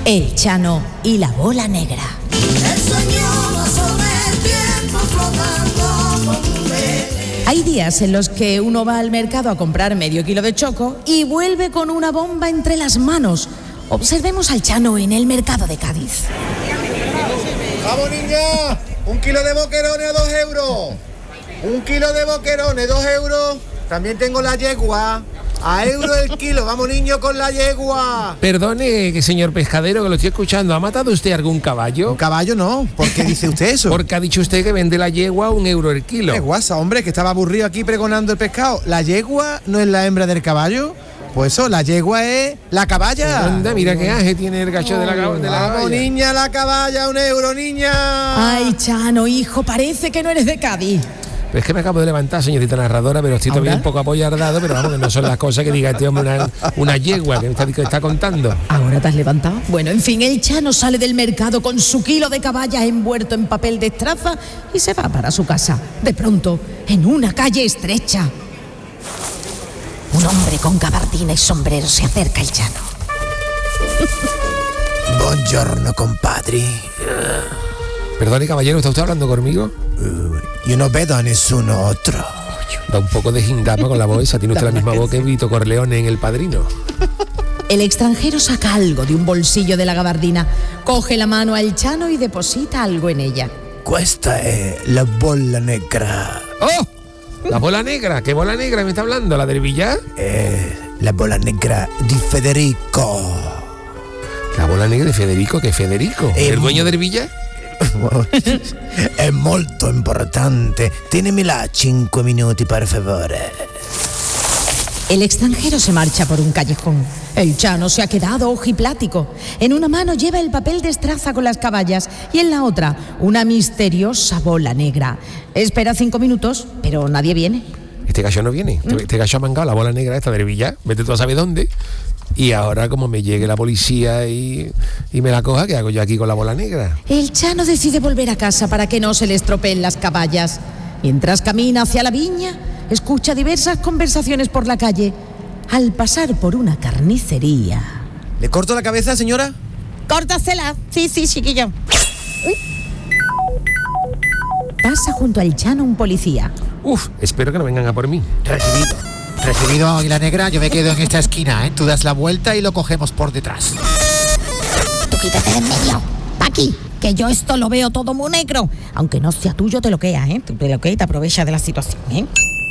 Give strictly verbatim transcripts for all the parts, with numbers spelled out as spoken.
El Chano y la bola negra. Hay días en los que uno va al mercado a comprar medio kilo de choco y vuelve con una bomba entre las manos. Observemos al Chano en el mercado de Cádiz. ¡Vamos, niña! Un kilo de boquerones a dos euros. Un kilo de boquerones, dos euros. También tengo la yegua. A euro el kilo. Vamos, niño, con la yegua. Perdone, señor pescadero, que lo estoy escuchando. ¿Ha matado usted algún caballo? Un caballo no. ¿Por qué dice usted eso? Porque ha dicho usted que vende la yegua a un euro el kilo. ¡Qué guasa, hombre! Que estaba aburrido aquí pregonando el pescado. ¿La yegua no es la hembra del caballo? Pues eso, la yegua es la caballa. Anda, mira qué aje tiene el gacho de la, de la Vamos, caballa. niña, la caballa, un euro, niña. Ay, Chano, hijo, parece que no eres de Cádiz. Pero es que me acabo de levantar, señorita narradora, pero estoy todavía ¿Ahora? un poco apoyardado, pero vamos, que no son las cosas que diga este hombre una, una yegua que me está, que está contando. ¿Ahora te has levantado? Bueno, en fin, el Chano sale del mercado con su kilo de caballas envuelto en papel de estraza y se va para su casa. De pronto, en una calle estrecha, un hombre con gabardina y sombrero se acerca al Chano. Buongiorno, compadre. Perdone, caballero, ¿está usted hablando conmigo? Uh, yo no vedo a nessun otro. Da un poco de gindama con la voz esa. Tiene usted la misma voz que Vito Corleone en El Padrino. El extranjero saca algo de un bolsillo de la gabardina, coge la mano al Chano y deposita algo en ella. Questa è la bolla negra. ¡Oh! La bola negra. ¿Qué bola negra me está hablando? ¿La del billar? Eh, la bolla negra di Federico. La bola negra de Federico. ¿Qué Federico? Eh, ¿El dueño del billar? È molto importante. Tenemela cinque minuti, per favore. El extranjero se marcha por un callejón. El Chano se ha quedado ojiplático. En una mano lleva el papel de estraza con las caballas y en la otra una misteriosa bola negra. Espera cinco minutos, pero nadie viene. Este gallo no viene. Este, este gallo ha mangado la bola negra esta del billar. Vete tú a saber dónde. Y ahora, como me llegue la policía y, y me la coja, ¿qué hago yo aquí con la bola negra? El Chano decide volver a casa para que no se le estropeen las caballas. Mientras camina hacia la viña, escucha diversas conversaciones por la calle. Al pasar por una carnicería... ¿Le corto la cabeza, señora? ¡Córtasela! Sí, sí, chiquillo. Pasa junto al Chano un policía. Uf, espero que no vengan a por mí. Recibido. Recibido, Águila Negra. Yo me quedo en esta esquina, ¿eh? Tú das la vuelta y lo cogemos por detrás. Tú quítate de en medio. Pa' aquí, que yo esto lo veo todo muy negro. Aunque no sea tuyo, te bloquea, ¿eh? Te bloquea y te aprovecha de la situación, ¿eh?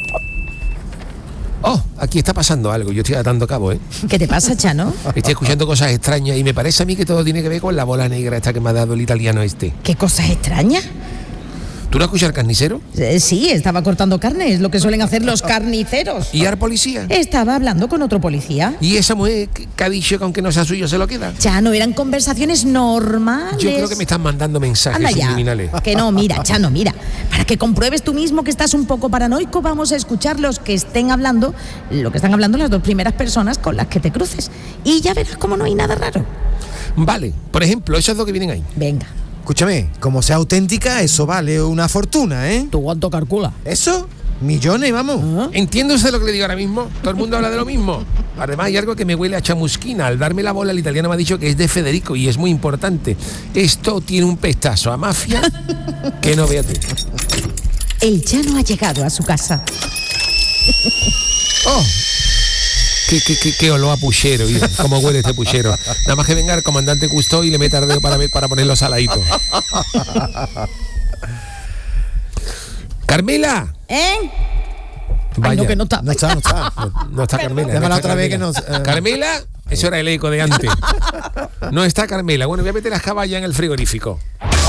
Oh, aquí está pasando algo. Yo estoy atando cabo, ¿eh? ¿Qué te pasa, Chano? Estoy escuchando cosas extrañas y me parece a mí que todo tiene que ver con la bola negra esta que me ha dado el italiano este. ¿Qué cosas extrañas? ¿Tú no escuchas al carnicero? Eh, sí, estaba cortando carne, es lo que suelen hacer los carniceros. ¿Y al policía? Estaba hablando con otro policía. ¿Y esa mujer que ha dicho que aunque no sea suyo se lo queda? Chano, eran conversaciones normales. Yo creo que me están mandando mensajes Anda ya, subliminales. que no, mira, Chano, mira. Para que compruebes tú mismo que estás un poco paranoico, vamos a escuchar los que estén hablando, lo que están hablando las dos primeras personas con las que te cruces. Y ya verás cómo no hay nada raro. Vale, por ejemplo, esos dos que vienen ahí. Venga. Escúchame, como sea auténtica, eso vale una fortuna, ¿eh? ¿Tú cuánto calcula? ¿Eso? Millones, vamos. ¿Ah? ¿Entiende usted lo que le digo ahora mismo? Todo el mundo habla de lo mismo. Además hay algo que me huele a chamusquina. Al darme la bola el italiano me ha dicho que es de Federico y es muy importante. Esto tiene un pestazo a mafia que no vea tú. El Chano ha llegado a su casa. ¡Oh! Qué, qué, qué, qué olor a puchero, ¿sí? Cómo huele este puchero. Nada más que venga el comandante Cousteau y le meta el dedo para, para ponerlo saladito. ¡Carmela! ¿Eh? Vaya. Ay, no, que no está. No está, no está. No, no está Carmela. Llámala no está otra vez Carmela. que nos, eh. ¿Carmela? Eso era el eco de antes. No está Carmela. Bueno, voy a meter las caballas en el frigorífico.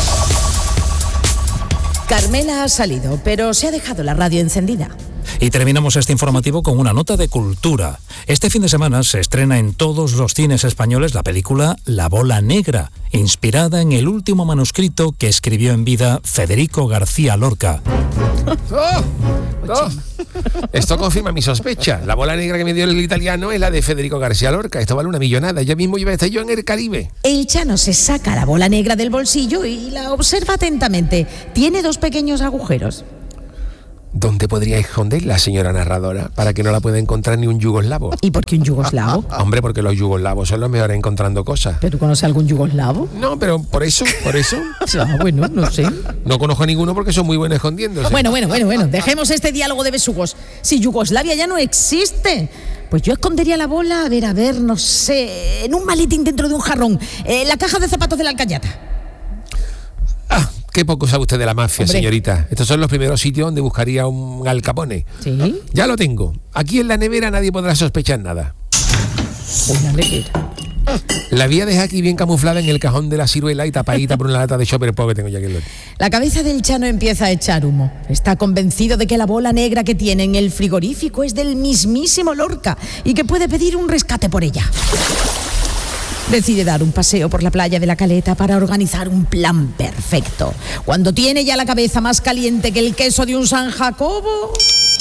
Carmela ha salido, pero se ha dejado la radio encendida. Y terminamos este informativo con una nota de cultura. Este fin de semana se estrena en todos los cines españoles la película La Bola Negra, inspirada en el último manuscrito que escribió en vida Federico García Lorca. ¡Oh! ¡Oh! Esto confirma mi sospecha. La bola negra que me dio el italiano es la de Federico García Lorca. Esto vale una millonada. Ya mismo iba a estar yo en el Caribe. El Chano se saca la bola negra del bolsillo y la observa atentamente. Tiene dos pequeños agujeros. ¿Dónde podría esconderla, señora narradora, para que no la pueda encontrar ni un yugoslavo? ¿Y por qué un yugoslavo? Hombre, porque los yugoslavos son los mejores encontrando cosas. ¿Pero tú conoces algún yugoslavo? No, pero por eso, por eso. Ah, bueno, no sé. No conozco a ninguno porque son muy buenos escondiéndose. Bueno, bueno, bueno, bueno, dejemos este diálogo de besugos. Si Yugoslavia ya no existe, pues yo escondería la bola, a ver, a ver, no sé, en un maletín dentro de un jarrón, en la caja de zapatos de la Alcayata. Ah, qué poco sabe usted de la mafia, Hombre. señorita. Estos son los primeros sitios donde buscaría un Al Capone. ¿Sí? Ya lo tengo. Aquí en la nevera nadie podrá sospechar nada. Una nevera. La voy a dejar aquí bien camuflada en el cajón de la ciruela y tapadita por una lata de Chopper Pop que tengo ya aquí en el... La cabeza del Chano empieza a echar humo. Está convencido de que la bola negra que tiene en el frigorífico es del mismísimo Lorca y que puede pedir un rescate por ella. Decide dar un paseo por la playa de la Caleta para organizar un plan perfecto. Cuando tiene ya la cabeza más caliente que el queso de un San Jacobo...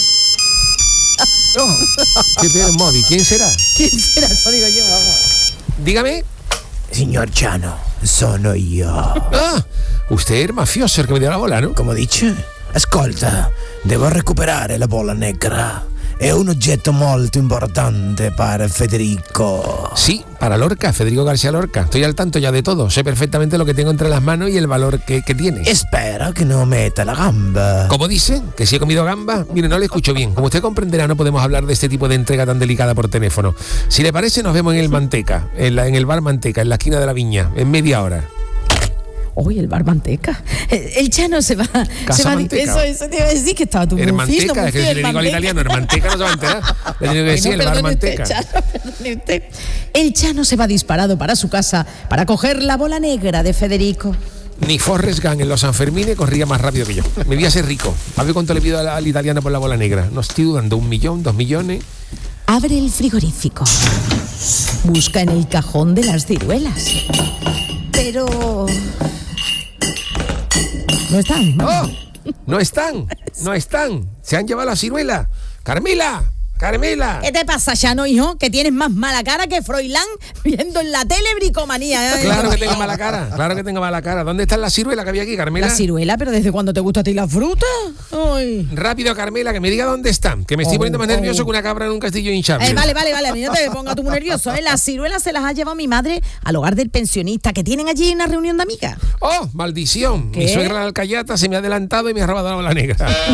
No, ¿qué tiene el móvil? ¿Quién será? ¿Quién será? Eso digo yo, vamos. Dígame. Signor Chano, sono io. Ah, usted es mafioso el que me dio la bola, ¿no? Come dice? Ascolta, devo recuperare la bolla negra. È un oggetto molto importante para Federico. Sí, para Lorca, Federico García Lorca. Estoy al tanto ya de todo. Sé perfectamente lo que tengo entre las manos y el valor que, que tiene. Espero que no meta la gamba. ¿Cómo dice? ¿Que si he comido gamba? Mire, no le escucho bien. Como usted comprenderá, no podemos hablar de este tipo de entrega tan delicada por teléfono. Si le parece, nos vemos en el Manteca, en, la, en el bar Manteca, en la esquina de la Viña, en media hora. Uy, el bar Manteca. El, el Chano se va... Casa se va Manteca. Eso, eso te iba a decir que estaba tú muy fino, Hermanteca, muy es que fino, si le digo al italiano, Hermanteca no se va a enterar. Le tengo que decir Ay, no, el bar perdone usted, Manteca. Chano, perdone usted. El Chano se va disparado para su casa para coger la bola negra de Federico. Ni Forrest Gump en los Sanfermines corría más rápido que yo. Me voy a ser rico. A ver cuánto le pido al, al italiano por la bola negra. No estoy dudando, un millón, dos millones. Abre el frigorífico. Busca en el cajón de las ciruelas. Pero... no están. ¡Oh! No están, no están. Se han llevado la ciruela. Carmela, Carmela. ¿Qué te pasa, Chano, hijo? Que tienes más mala cara que Froilán viendo en la tele bricomanía. ¿eh? Claro que tengo mala cara, claro que tengo mala cara. ¿Dónde está la ciruela que había aquí, Carmela? La ciruela, pero ¿desde cuándo te gusta a ti la fruta? Ay. Rápido, Carmela, que me diga dónde están. Que me estoy Oh, poniendo más oh. nervioso que una cabra en un castillo hinchable. Eh, vale, vale, vale, a mí no te pongas tú muy nervioso. ¿eh? Las ciruelas se las ha llevado mi madre al hogar del pensionista que tienen allí una reunión de amigas. ¡Oh, maldición! ¿Qué? Mi suegra la alcayata se me ha adelantado y me ha robado la bola negra.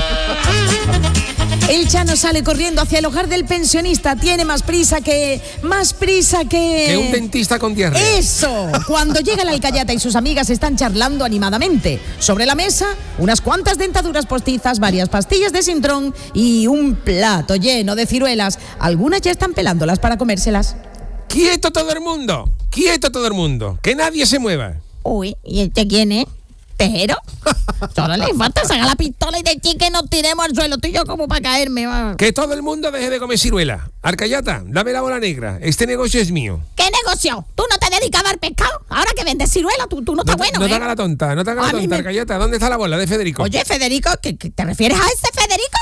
El Chano sale corriendo hacia el hogar del pensionista. Tiene más prisa que... Más prisa que... Que un dentista con diarrea. ¡Eso! Cuando llega la alcayata y sus amigas están charlando animadamente. Sobre la mesa, unas cuantas dentaduras postizas, varias pastillas de Sintrón y un plato lleno de ciruelas. Algunas ya están pelándolas para comérselas. ¡Quieto todo el mundo! ¡Quieto todo el mundo! ¡Que nadie se mueva! Uy, ¿y este quién es? ¿Tejero? Solo le falta sacar la pistola y decir que nos tiremos al suelo. Tú y yo como para caerme. Va. Que todo el mundo deje de comer ciruela. Alcayata, dame la bola negra. Este negocio es mío. ¿Qué negocio? ¿Tú no te dedicas a dar pescado? Ahora que vendes ciruela, tú, tú no estás No, te- bueno, no te ¿eh? hagas la tonta, no te hagas A la mí tonta, me- Alcayata. ¿Dónde está la bola de Federico? Oye, Federico, ¿qué, qué, ¿te refieres a ese Federico?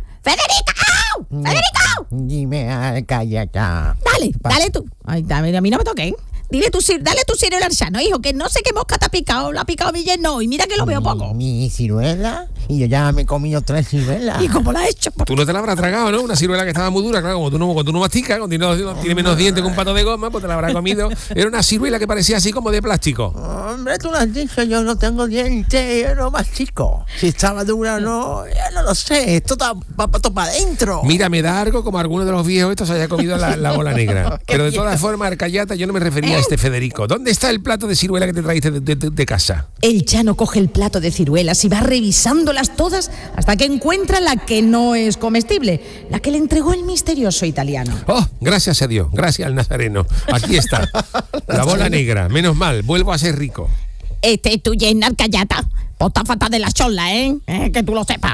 ¡Federico! ¡Federico! Dime, Alcayata. Dale, dale tú. Ay, dame, a mí no me toques. Dile tu, cir- dale tu ciruela al Chano, hijo, que no sé qué mosca te ha picado. La ha picado mi yerno y mira que lo veo poco. Mi ciruela. Y yo ya me he comido tres ciruelas. ¿Y cómo la has hecho? Tú no te la habrás tragado, ¿no? Una ciruela que estaba muy dura, claro, como tú no, cuando tú no masticas, cuando tiene, tiene menos dientes que un pato de goma, pues te la habrás comido. Era una ciruela que parecía así como de plástico. Hombre, tú lo has dicho, yo no tengo dientes, yo no mastico. Si estaba dura o no, ya no lo sé. Esto está para adentro. Mira, me da algo como alguno de los viejos estos haya comido la, la bola negra. Pero de todas formas, Alcayata, yo no me refería a este Federico. ¿Dónde está el plato de ciruela que te trajiste de, de- de- de casa? El Chano coge el plato de ciruelas y va revisándolas todas hasta que encuentra la que no es comestible, la que le entregó el misterioso italiano. Oh, gracias a Dios, gracias al Nazareno. Aquí está, la bola negra. Menos mal, vuelvo a ser rico. Este es tu yerno, Alcayata. Pota fatal de la chola, ¿eh? ¿eh? Que tú lo sepas.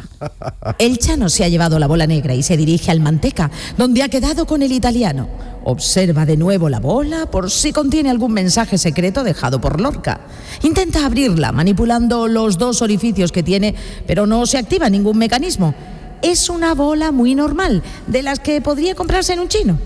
El Chano se ha llevado la bola negra y se dirige al Manteca, donde ha quedado con el italiano. Observa de nuevo la bola por si contiene algún mensaje secreto dejado por Lorca. Intenta abrirla manipulando los dos orificios que tiene, pero no se activa ningún mecanismo. Es una bola muy normal, de las que podría comprarse en un chino.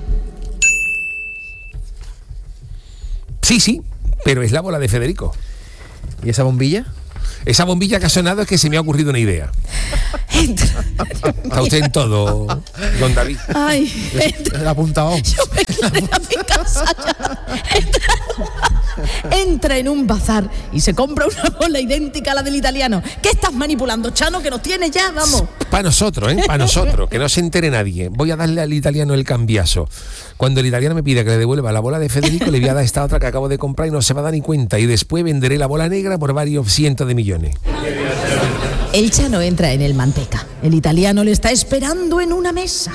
Sí, sí, pero es la bola de Federico. ¿Y esa bombilla? Esa bombilla que ha sonado es que se me ha ocurrido una idea. Entra. Está usted en todo, don David. Ay, entra. El apuntado. Yo me quiero ir a mi casa ya. Entra, entra en un bazar y se compra una bola idéntica a la del italiano. ¿Qué estás manipulando, Chano? Que nos tiene ya, vamos. Para nosotros, ¿eh? Para nosotros, que no se entere nadie. Voy a darle al italiano el cambiazo. Cuando el italiano me pide que le devuelva la bola de Federico, le voy a dar esta otra que acabo de comprar y no se va a dar ni cuenta. Y después venderé la bola negra por varios cientos de millones. El Chano entra en el Manteca. El italiano le está esperando en una mesa.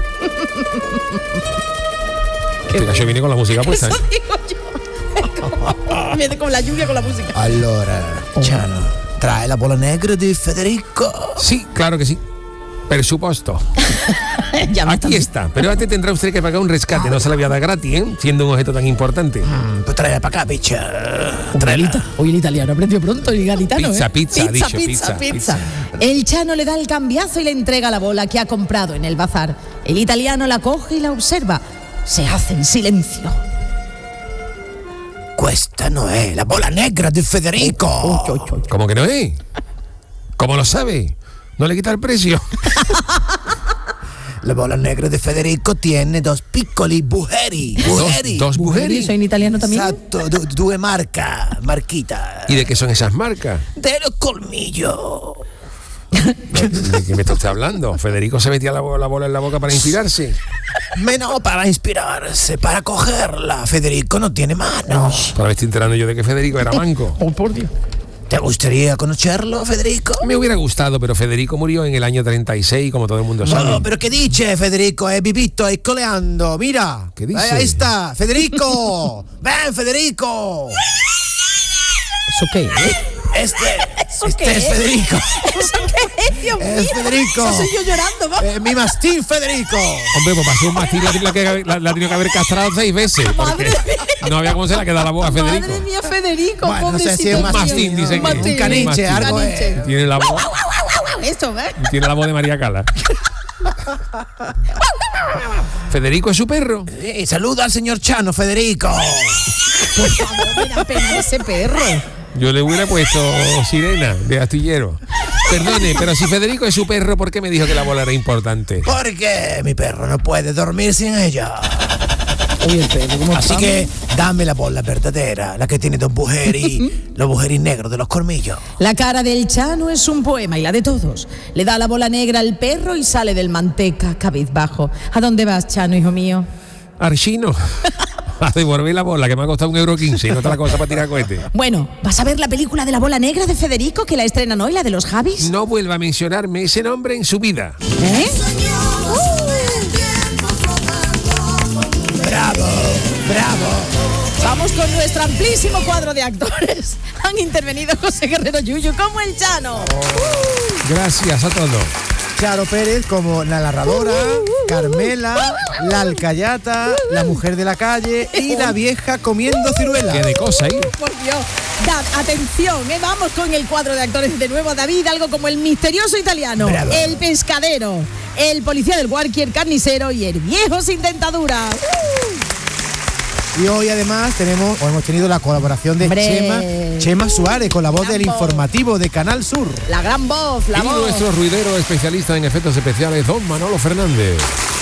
Este gallo viene con la música puesta, ¿eh? Eso digo yo. Viene con la lluvia, con la música. Allora, Chano, trae la bola negra de Federico. Sí, claro que sí. Presupuesto. Ya me Aquí están- está. Pero antes tendrá usted que pagar un rescate. No se la voy a dar gratis, ¿eh? Siendo un objeto tan importante. Mm, pues tráela para acá, picha. Tráela. Hoy el italiano aprendió pronto el gaditano, Pizza, ¿eh? pizza, ha pizza, dicho, pizza, pizza, pizza. pizza. El Chano le da el cambiazo y le entrega la bola que ha comprado en el bazar. El italiano la coge y la observa. Se hace en silencio. Questa no è la bola negra de Federico. ¿Cómo que no es? ¿Cómo lo sabe? ¿No le quita el precio? La bola negra de Federico tiene dos piccoli bucheri. Bucheri. Dos, dos mujeres. ¿Soy en italiano también? Esatto, du- due marca, marquita. ¿Y de qué son esas marcas? De los colmillos. ¿De qué me está usted hablando? Federico se metía la, bo- la bola en la boca para inspirarse. Menos para inspirarse, para cogerla. Federico no tiene manos. Por me estoy enterando yo de que Federico era manco. Oh, por Dios. ¿Te gustaría conocerlo, Federico? Me hubiera gustado, pero Federico murió en el año treinta y seis, como todo el mundo sabe. No, pero ¿qué dice Federico? È vivito, è coleando. Mira. ¿Qué dice? Ahí está, Federico. Ven, Federico. ¿Eso qué es? Este, este qué es es? Federico. ¿Eso qué es, Dios Es mío? Federico. Eso soy yo llorando, ¿no? Eh, mi mastín Federico. Hombre, pues pasó un mastín, la, la, que- la- la ha tenido que haber castrado seis veces. Madre Porque no había cómo se la queda la boca a Federico. Madre mía, Federico, Bueno, no sé pobrecito. si es un mío. mastín, dice que- Mastín. Un caniche, mastín. algo Caniche. es. Tiene la voz, Esto, ¿ves? tiene la voz de María Cala. Federico es su perro. Eh, saluda al señor Chano, Federico. Por favor, me da pena ese perro. Yo le hubiera puesto sirena de astillero. Perdone, pero si Federico es su perro, ¿por qué me dijo que la bola era importante? Porque mi perro no puede dormir sin ella. Uy, el perro, ¿cómo Así está? que dame la bola verdadera, la que tiene dos bujeris, los bujeris negros de los colmillos. La cara del Chano es un poema y la de todos. Le da la bola negra al perro y sale del Manteca cabizbajo. ¿A dónde vas, Chano, hijo mío? Archino. A devolver la bola, que me ha costado un euro quince y no otra cosa para tirar cohete. Bueno, ¿vas a ver la película de la bola negra de Federico que la estrenan hoy, la de los Javis? No vuelva a mencionarme ese nombre en su vida. ¿Eh? Bravo, bravo. Vamos con nuestro amplísimo cuadro de actores. Han intervenido José Guerrero Yuyu como el Chano. Gracias a todos. Charo Pérez como la narradora, Carmela, la alcayata, la mujer de la calle y la vieja comiendo ciruela. Qué de cosa ahí. Por Dios. Dad, atención, ¿eh? Vamos con el cuadro de actores de nuevo. David, algo como el misterioso italiano, Bravo. el pescadero, el policía del Guarqui, el carnicero y el viejo sin dentadura. Y hoy además tenemos, o hemos tenido la colaboración de Hombre. Chema, Chema Suárez con la voz Gran del voz. informativo de Canal Sur. La gran voz, la Y voz. nuestro ruidero especialista en efectos especiales, don Manolo Fernández.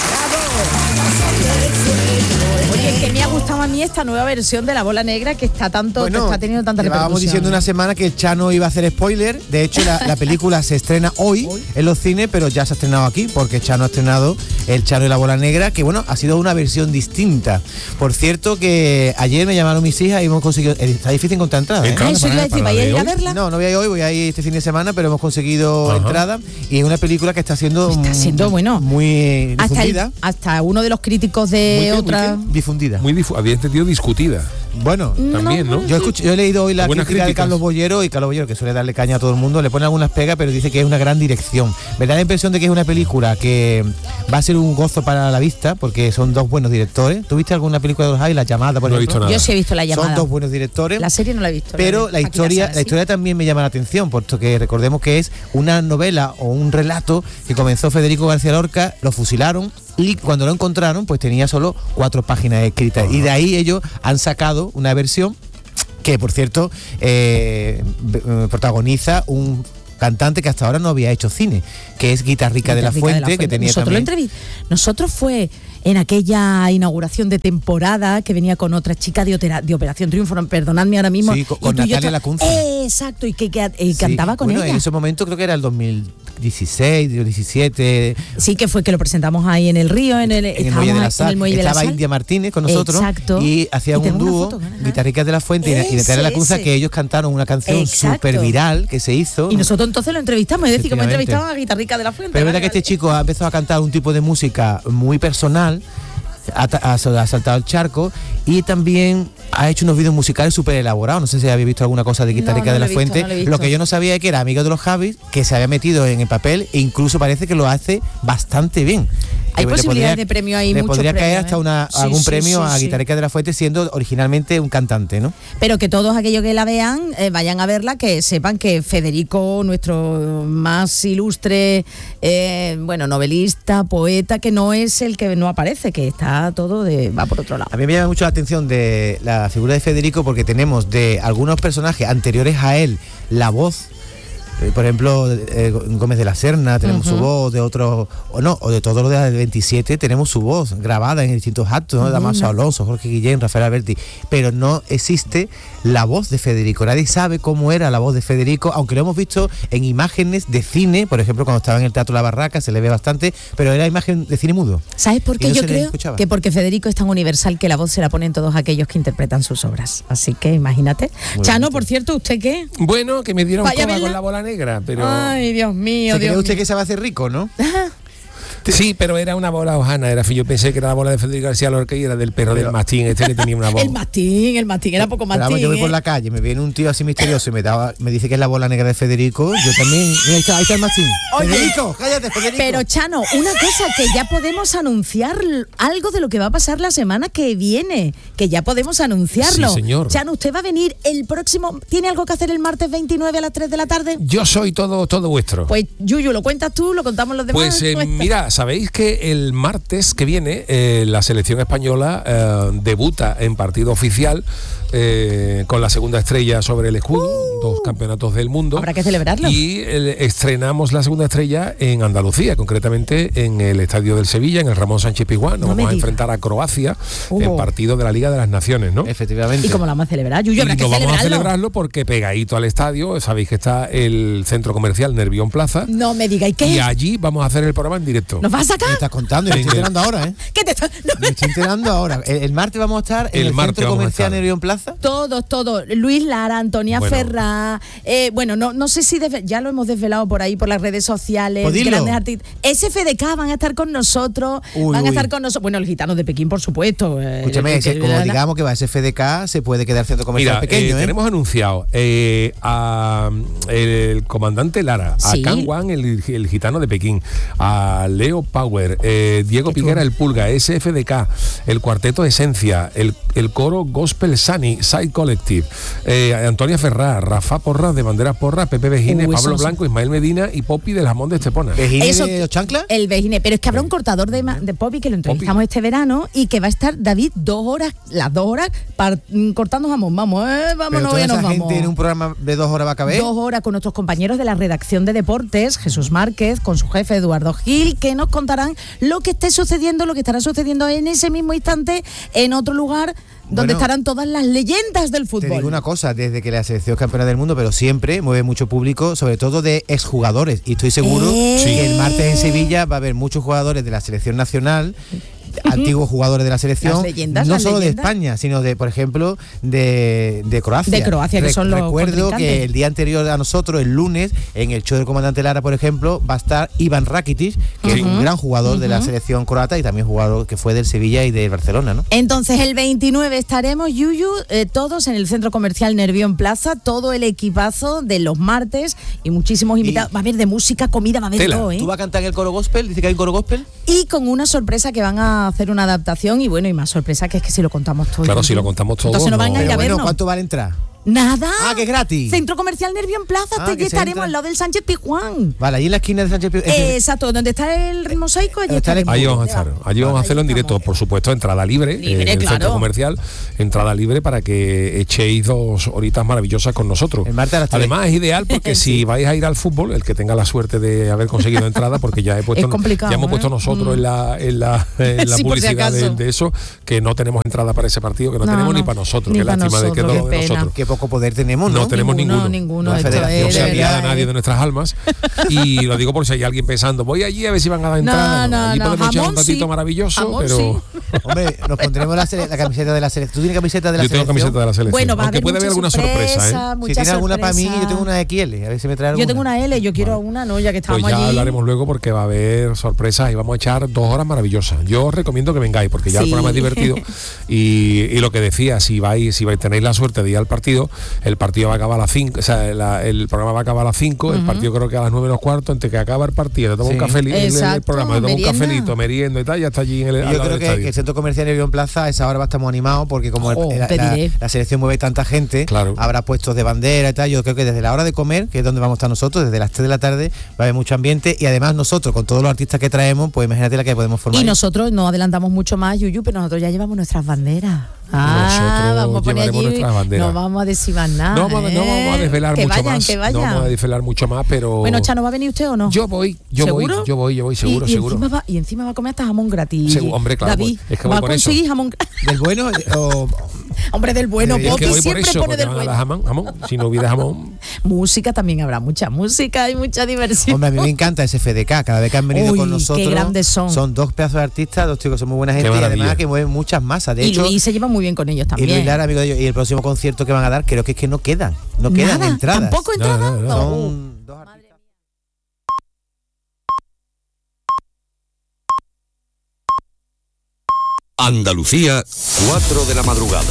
Oye, que me ha gustado a mí esta nueva versión de la bola negra que está tanto, que está teniendo tanta llevábamos repercusión. diciendo una semana que Chano iba a hacer spoiler. De hecho, la, la película se estrena hoy en los cines, pero ya se ha estrenado aquí porque Chano ha estrenado El Chano y la bola negra, que bueno, ha sido una versión distinta. Por cierto, que ayer me llamaron mis hijas y hemos conseguido. Está difícil encontrar entradas, ¿eh? Ah, eso iba a decir, Para ¿vais a de ir a hoy. verla? No, no voy a ir hoy, voy a ir este fin de semana, pero hemos conseguido Ajá. entradas y es una película que está siendo Está siendo, mm, bueno, muy Hasta, el- difundida. hasta uno de los críticos Muy de bien, muy otra... bien. Difundida. Muy difu había entendido discutida. Bueno, También, ¿no? yo, escuché- yo he leído hoy la Buenas crítica de críticas. Carlos Bollero y Carlos Bollero, que suele darle caña a todo el mundo, le pone algunas pegas, pero dice que es una gran dirección. Me da la impresión de que es una película que va a ser un gozo para la vista, porque son dos buenos directores. ¿Tú viste alguna película de los Javis? La Llamada, por No he ejemplo. visto nada. Yo sí he visto la llamada. Son dos buenos directores. La serie no la he visto. Pero la Aquí historia, sabe, la sí. historia también me llama la atención, puesto que recordemos que es una novela o un relato que comenzó Federico García Lorca, lo fusilaron y cuando lo encontraron, pues tenía solo cuatro páginas escritas. Y de ahí ellos han sacado una versión que, por cierto, eh, b- eh, protagoniza un cantante que hasta ahora no había hecho cine, que es Guitarrica de la Fuente, de la Fuente. que tenía nosotros también... Lo entrevist... Nosotros fue en aquella inauguración de temporada que venía con otra chica de, opera... de Operación Triunfo, perdonadme ahora mismo. Sí, con, con Natalia Lacunza. Eh, exacto, y que, que eh, sí. cantaba con bueno, ella. En ese momento creo que era el dos mil dieciséis, diecisiete. Sí, que fue que lo presentamos ahí en el Río, en el, en el Muelle de la Sal. Estaba India Martínez con nosotros. Exacto. Y hacían un dúo, Guitarricas de la Fuente ese, y Natalia Lacunza, que ellos cantaron una canción súper viral que se hizo. Y nosotros entonces lo entrevistamos, es decir, como entrevistamos a Guitarrica de la Fuente. Pero es verdad que este chico ha empezado a cantar un tipo de música muy personal, ha, ha, ha saltado el charco y también ha hecho unos vídeos musicales súper elaborados. No sé si habéis visto alguna cosa de Guitarrica no, no de la visto, Fuente. No lo que yo no sabía es que era amigo de los Javis, que se había metido en el papel e incluso parece que lo hace bastante bien. Hay que posibilidades podría, de premio ahí, le muchos podría premios, caer hasta ¿eh? una, sí, algún sí, premio sí, a sí. Guitarrica de la Fuente siendo originalmente un cantante, ¿no? Pero que todos aquellos que la vean eh, vayan a verla, que sepan que Federico, nuestro más ilustre, eh, bueno, novelista, poeta, que no es el que no aparece, que está todo de va por otro lado. A mí me llama mucho la atención de la figura de Federico porque tenemos de algunos personajes anteriores a él la voz. Por ejemplo, eh, Gómez de la Serna, tenemos uh-huh. su voz, de otros, o no, o de todos los de veintisiete, tenemos su voz grabada en distintos actos, ¿no? Uh-huh. Damaso Alonso, Jorge Guillén, Rafael Alberti, pero no existe la voz de Federico. Nadie sabe cómo era la voz de Federico, aunque lo hemos visto en imágenes de cine, por ejemplo, cuando estaba en el Teatro La Barraca, se le ve bastante, pero era imagen de cine mudo. ¿Sabes por qué? No yo creo que porque Federico es tan universal que la voz se la ponen todos aquellos que interpretan sus obras. Así que imagínate. Muy Chano, bonito. Por cierto, ¿usted qué? Bueno, que me dieron coba con la bola negra, pero... Ay, Dios mío, ¿Se Dios cree usted mío. que se va a hacer rico, no? Sí, pero era una bola hojana, era, yo pensé que era la bola de Federico García Lorca y era del perro pero, del mastín, este que tenía una bola. El mastín, el mastín, era poco mastín. Vamos, yo voy ¿eh? por la calle, me viene un tío así misterioso y me, daba, me dice que es la bola negra de Federico, yo también, mira, ahí está, ahí está el mastín. Oye, Federico, cállate, Federico. Pero Chano, una cosa, que ya podemos anunciar algo de lo que va a pasar la semana que viene, que ya podemos anunciarlo. Sí, señor. Chano, ¿usted va a venir el próximo, tiene algo que hacer el martes veintinueve a las tres de la tarde? Yo soy todo, todo vuestro. Pues Yuyu, ¿lo cuentas tú? ¿Lo contamos los demás? Pues eh, mira, ¿sabéis que el martes que viene eh, la selección española eh, debuta en partido oficial eh, con la segunda estrella sobre el escudo, uh, dos campeonatos del mundo? Habrá que celebrarlo. Y eh, estrenamos la segunda estrella en Andalucía, concretamente en el estadio del Sevilla, en el Ramón Sánchez Pizjuán. Nos no vamos a enfrentar a Croacia uh. en partido de la Liga de las Naciones, ¿no? Efectivamente. ¿Y cómo lo vamos a celebrar? Yuyu, habrá y que nos celebrarlo. vamos a celebrarlo porque pegadito al estadio, sabéis que está el centro comercial Nervión Plaza. No me digáis qué. Y allí vamos a hacer el programa en directo. ¿Nos vas a sacar? Me estás contando, me estoy enterando ahora, ¿eh? ¿Qué te está? No. Me estoy enterando ahora. El, el martes vamos a estar en el, el centro comercial Nervión Plaza. Todos, todos. Luis Lara, Antonia bueno. Ferrá. Eh, bueno, no, no sé si desve- ya lo hemos desvelado por ahí, por las redes sociales. Pues grandes artistas. S F D K van a estar con nosotros. Uy, van uy. a estar con nosotros. Bueno, los gitanos de Pekín, por supuesto. Eh, Escúchame, que, ese, como digamos que va a S F D K, se puede quedar centro comercial Mira, pequeño, eh, ¿eh? tenemos anunciado eh, a el comandante Lara, Sí. a Can Wan, el, el gitano de Pekín, a Leo Power, eh, Diego Piquera, el Pulga, S F D K, el Cuarteto Esencia, el, el coro Gospel Sunny, Side Collective, eh, Antonia Ferrá, Rafa Porras de Banderas Porras, Pepe Vejines, Uy, Pablo eso Blanco, Ismael Medina y Popi del Jamón de Estepona. ¿Vejines Eso- de los chanclas? El Vejine, pero es que habrá un cortador de, ma- de Poppy que lo entrevistamos este verano y que va a estar David dos horas, las dos horas, par- mm, cortando jamón. Vamos, eh, Pero vámonos, toda ya esa nos gente vamos. en un programa de dos horas va a caber. Dos horas con nuestros compañeros de la redacción de deportes, Jesús Márquez, con su jefe Eduardo Gil, que nos contarán lo que esté sucediendo, lo que estará sucediendo en ese mismo instante, en otro lugar donde Bueno, estarán todas las leyendas del Te fútbol. digo una cosa, desde que la selección es campeona del mundo, pero siempre mueve mucho público, sobre todo de exjugadores. Y estoy seguro Eh. que el martes en Sevilla va a haber muchos jugadores de la selección nacional, antiguos jugadores de la selección, Las leyendas, no las solo leyendas. de España, sino de, por ejemplo, de, de Croacia. De Croacia, que son los Recuerdo contrincantes. que el día anterior a nosotros, el lunes, en el show del comandante Lara, por ejemplo, va a estar Ivan Rakitic, que es un gran jugador de la selección croata y también jugador que fue del Sevilla y del Barcelona, ¿no? Entonces el veintinueve estaremos, Yuyu, eh, todos en el centro comercial Nervión Plaza, todo el equipazo de los martes y muchísimos invitados. Va a haber de música, comida, va a haber Tela. todo, ¿eh? ¿Tú vas a cantar en el coro gospel? ¿Dice que hay un coro gospel? Y con una sorpresa que van a hacer una adaptación y bueno, y más sorpresa que es que si lo contamos todo. Claro, Yuyu. si lo contamos todo, Entonces no van no- a ir Pero a bueno, vernos. ¿cuánto vale entrar? Nada. Ah, que es gratis. Centro Comercial Nervión Plaza, Ah, te que se estaremos entra. al lado del Sánchez Pizjuán. Vale, ahí en la esquina de Sánchez Pizjuán. Eh, exacto, donde está el mosaico, allí Está el estaremos. Ahí vamos a estar, allí vamos a hacerlo en directo, por supuesto, entrada libre, Libre, en el claro. centro comercial, entrada libre para que echéis dos horitas maravillosas con nosotros. El martes a las tres. Además es ideal porque Sí. si vais a ir al fútbol, el que tenga la suerte de haber conseguido entrada, porque ya he puesto, Es complicado, ya hemos ¿eh? puesto nosotros Mm. en la, en la, en la Sí, por si publicidad de, acaso. de eso, que no tenemos entrada para ese partido, que no, No, tenemos no. ni para nosotros, Ni qué pa' lástima de que nosotros, todo qué de pena. nosotros. Qué poco poder tenemos, ¿no? No tenemos ninguno. Ninguno, La esto federación es No se de apiada verdad, nadie ¿eh? de nuestras almas y lo digo por si hay alguien pensando voy allí a ver si van a dar No, entrada. no, Allí no, podemos echar un jamón ratito sí. maravilloso, Jamón pero sí. Hombre, nos pondremos la, sele- la camiseta de la selección. ¿Tú tienes camiseta de la yo tengo selección? camiseta de la selección. Bueno, va a aunque haber puede haber alguna mucha sorpresa, ¿eh? Si mucha tienes alguna para mí, sorpresa. yo tengo una X L. A ver si me trae alguna. Yo tengo una L, yo quiero una, ¿no? Ya que Pues estamos ya allí. hablaremos luego porque va a haber sorpresas y vamos a echar dos horas maravillosas. Yo os recomiendo que vengáis porque ya Sí. el programa es divertido y, y lo que decía, si vais, si vais tenéis la suerte de ir al partido, el partido va a acabar a las cinco, o sea, la- el programa va a acabar a las cinco, el partido creo que a las nueve menos cuarto, entre que acaba el partido, te tomas un Sí. café, el, el Exacto, programa, te tomas un merienda. cafelito, meriendo y tal, ya está allí en el Y al yo lado creo del que, estadio. que el centro comercial Nervión Plaza a esa hora va a estar muy animado porque como el- Oh, la, te la- diré. la selección mueve tanta gente, Claro. habrá puestos de bandera y tal. Yo creo que desde la hora de comer, que es donde vamos a estar nosotros, desde las tres de la tarde va a haber mucho ambiente y además nosotros con todos los artistas que traemos, pues imagínate la que podemos formar. Y nosotros no adelantamos mucho más, Yuyu, pero nosotros ya llevamos nuestras banderas. Ah, Nosotros vamos a poner llevaremos allí, nuestras banderas. no vamos a decir más nada. No, vamos, no vamos a ¿eh? desvelar que mucho vayan, más. Que No vayan. vamos a desvelar mucho más, pero Bueno, Chano, ¿va a venir usted o no? yo voy, yo ¿Seguro? voy, yo voy, yo voy, seguro, y, y seguro. Encima va, y encima va a comer hasta jamón gratis. Seguro, hombre, claro, David, pues, es que voy va a por eso. conseguir jamón gratis. Del bueno o Hombre, del bueno, Es que Es que Poppy voy por siempre eso, pone porque del van a bueno. dar jamón, jamón. Si no hubiera jamón, Música también habrá, mucha música y mucha diversión. hombre, a mí me encanta ese F D K, cada vez que han venido Uy, con qué nosotros. grandes son. Son dos pedazos de artistas, dos chicos, son muy buena gente y maravilla. además que mueven muchas masas. De y hecho, Luis se lleva muy bien con ellos y también. Luis Lara, amigo de ellos, y el próximo concierto que van a dar, creo que es que no quedan, no quedan Nada, entradas. ¿Tampoco No, entradas? no, no. No. Son dos artistas. Andalucía, cuatro de la madrugada.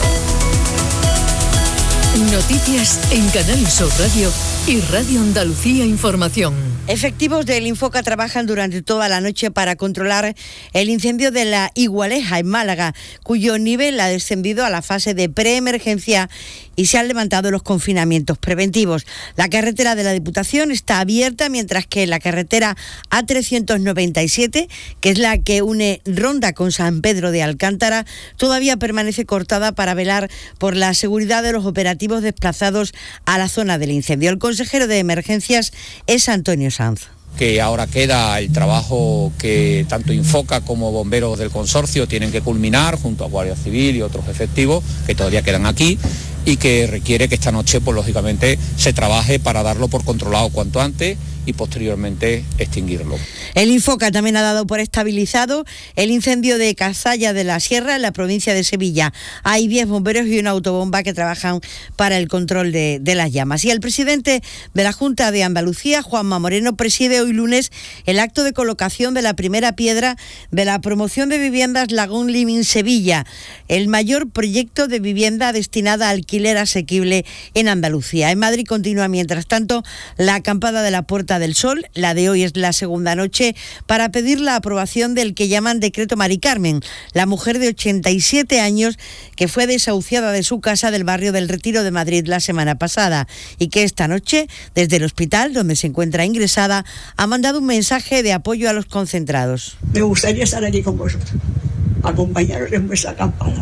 Noticias en Canal Sur Radio y Radio Andalucía Información. Efectivos del Infoca trabajan durante toda la noche para controlar el incendio de la Igualeja en Málaga, cuyo nivel ha descendido a la fase de preemergencia y se han levantado los confinamientos preventivos. La carretera de la Diputación está abierta, mientras que la carretera A trescientos noventa y siete, que es la que une Ronda con San Pedro de Alcántara, todavía permanece cortada para velar por la seguridad de los operativos desplazados a la zona del incendio. El consejero de Emergencias es Antonio Sanz. Que ahora queda el trabajo que tanto Infoca como bomberos del consorcio tienen que culminar junto a Guardia Civil y otros efectivos que todavía quedan aquí y que requiere que esta noche, pues lógicamente, se trabaje para darlo por controlado cuanto antes y posteriormente extinguirlo. El Infoca también ha dado por estabilizado el incendio de Cazalla de la Sierra en la provincia de Sevilla. Hay diez bomberos y una autobomba que trabajan para el control de, de las llamas. Y el presidente de la Junta de Andalucía, Juanma Moreno, preside hoy lunes el acto de colocación de la primera piedra de la promoción de viviendas Lagón Living Sevilla, el mayor proyecto de vivienda destinada a alquiler asequible en Andalucía. En Madrid continúa, mientras tanto, la acampada de la Puerta del Sol. La de hoy es la segunda noche para pedir la aprobación del que llaman decreto Mari Carmen, la mujer de ochenta y siete años que fue desahuciada de su casa del barrio del Retiro de Madrid la semana pasada y que esta noche, desde el hospital donde se encuentra ingresada, ha mandado un mensaje de apoyo a los concentrados. Me gustaría estar allí con vosotros, acompañaros en vuestra acampada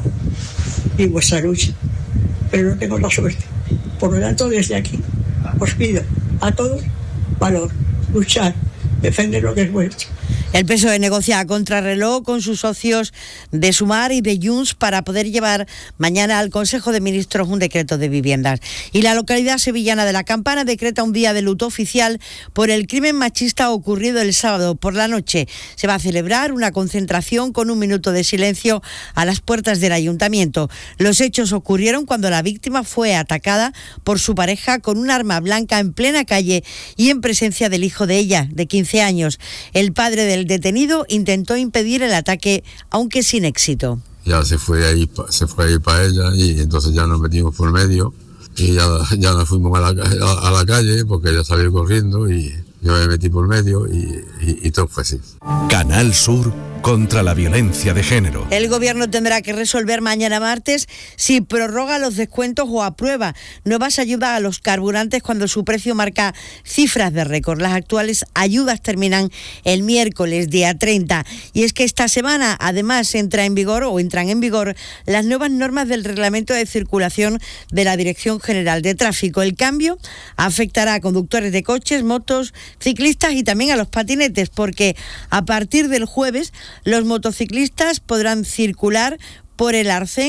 y en vuestra lucha, pero no tengo la suerte. Por lo tanto, desde aquí os pido a todos valor, luchar, defender lo que es vuestro. El P S O E negocia a contrarreloj con sus socios de Sumar y de Junts para poder llevar mañana al Consejo de Ministros un decreto de viviendas. Y la localidad sevillana de La Campana decreta un día de luto oficial por el crimen machista ocurrido el sábado por la noche. Se va a celebrar una concentración con un minuto de silencio a las puertas del ayuntamiento. Los hechos ocurrieron cuando la víctima fue atacada por su pareja con un arma blanca en plena calle y en presencia del hijo de ella, de quince años. El padre del detenido intentó impedir el ataque, aunque sin éxito. Ya se fue ahí, se fue ahí para ella y entonces ya nos metimos por medio y ya, ya nos fuimos a la, a, a la calle porque ella salió corriendo y yo me metí por medio y, y, y todo fue así. Canal Sur contra la violencia de género. El Gobierno tendrá que resolver mañana martes si prorroga los descuentos o aprueba nuevas ayudas a los carburantes cuando su precio marca cifras de récord. Las actuales ayudas terminan el miércoles, día treinta. Y es que esta semana, además, entra en vigor o entran en vigor las nuevas normas del Reglamento de Circulación de la Dirección General de Tráfico. El cambio afectará a conductores de coches, motos, ciclistas y también a los patinetes, porque a partir del jueves los motociclistas podrán circular por el arcén